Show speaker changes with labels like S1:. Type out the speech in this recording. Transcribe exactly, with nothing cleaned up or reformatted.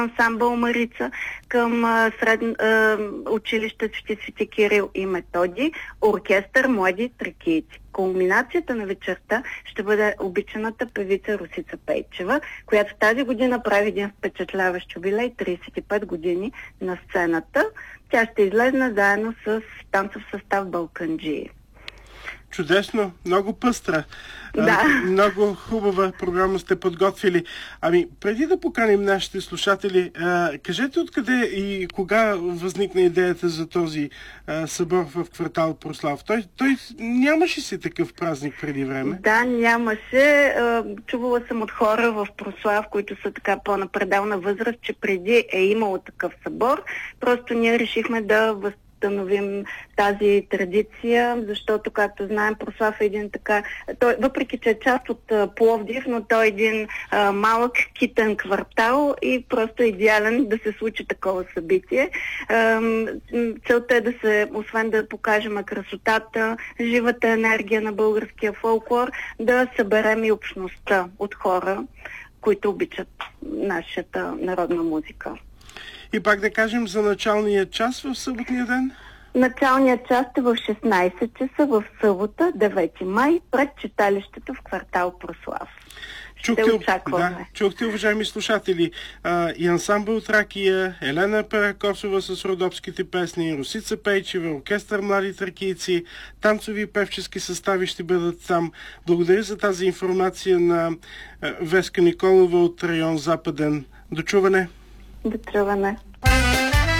S1: ансамбъл Марица към а, средно, а, училище Свети Свети Кирил и Методи, оркестър Млади тракийци. Кулминацията на вечерта ще бъде обичаната певица Росица Пейчева, която тази година прави един впечатляващ юбилей, тридесет и пет години на сцената. Тя ще излезне заедно с танцов състав Балканджии.
S2: Чудесно, много пъстра.
S1: Да.
S2: А, много хубава програма сте подготвили. Ами, преди да поканим нашите слушатели, а, кажете откъде и кога възникна идеята за този а, събор в квартал Прослав? Той, той нямаше си такъв празник преди време?
S1: Да, нямаше. Чувала съм от хора в Прослав, които са така по-напределна възраст, че преди е имало такъв събор. Просто ние решихме да възстановим установим тази традиция, защото, както знаем, Прослав е един така, той, въпреки че е част от а, Пловдив, но той е един а, малък китен квартал и просто е идеален да се случи такова събитие. А, целта е да се, освен да покажем красотата, живата енергия на българския фолклор, да съберем и общността от хора, които обичат нашата народна музика.
S2: И пак да кажем за началния час в съботния ден?
S1: Началният час е в шестнайсет часа в събота, девети май, пред читалището в квартал Прослав.
S2: Чухте,
S1: Ще очакваме.
S2: Да, чухте, уважаеми слушатели, а, и ансамбъл Тракия, Елена Перакосова с родопските песни, Росица Пейчева, оркестър Млади тракийци, танцови и певчески състави ще бъдат там. Благодаря за тази информация на а, Веска Николова от район Западен. До чуване!
S1: До чуване!